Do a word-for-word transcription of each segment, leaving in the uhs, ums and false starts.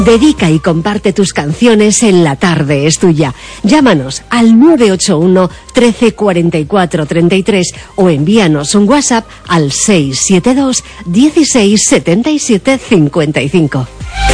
Dedica y comparte tus canciones en La Tarde es Tuya. Llámanos al nueve ocho uno, trece, cuarenta y cuatro, treinta y tres o envíanos un WhatsApp al seis siete dos, dieciséis, setenta y siete, cincuenta y cinco.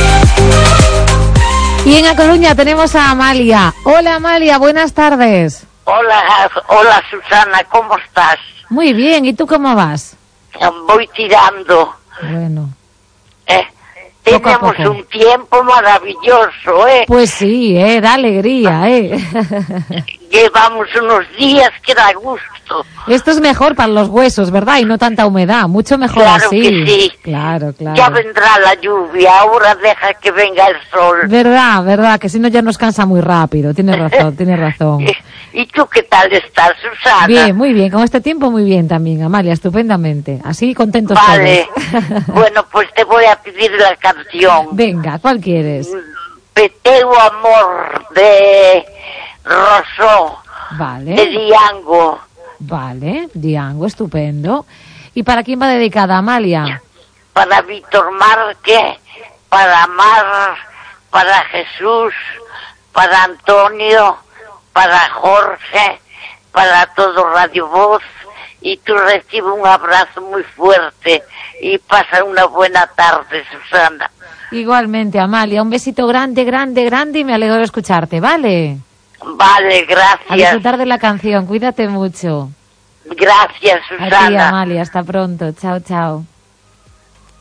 Y en A Coruña tenemos a Amalia. Hola Amalia, buenas tardes. Hola, hola Susana, ¿cómo estás? Muy bien, ¿y tú cómo vas? Voy tirando. Bueno. Eh, Poco a tenemos poco. un tiempo maravilloso, ¿eh? Pues sí, eh, da alegría, eh. Llevamos unos días que da gusto. Esto es mejor para los huesos, ¿verdad? Y no tanta humedad, mucho mejor Claro así. que sí. Claro, claro. Ya vendrá la lluvia, ahora deja que venga el sol. Verdad, verdad, que si no ya nos cansa muy rápido. Tienes razón, tienes razón. ¿Y tú qué tal estás, Susana? Bien, muy bien, con este tiempo muy bien también, Amalia, estupendamente. Así contentos Vale. todos. Bueno, pues te voy a pedir la canción. Venga, ¿cuál quieres? Peteo Amor de Rosó, de Vale, Diango. vale, Diango, estupendo. ¿Y para quién va dedicada, Amalia? Para Víctor Marque, para Mar, para Jesús, para Antonio, para Jorge, para todo Radio Voz, y tú recibe un abrazo muy fuerte y pasa una buena tarde, Susana. Igualmente, Amalia, un besito grande, grande, grande y me alegro de escucharte, ¿vale? Vale, A gracias. disfrutar de la canción, cuídate mucho. Gracias, A ti, Susana. Amalia, hasta pronto, chao, chao.